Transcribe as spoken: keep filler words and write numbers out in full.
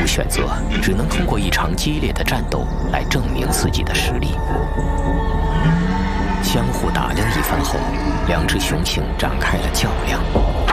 选择，只能通过一场激烈的战斗来证明自己的实力。相互打量一番后，两只雄性展开了较量。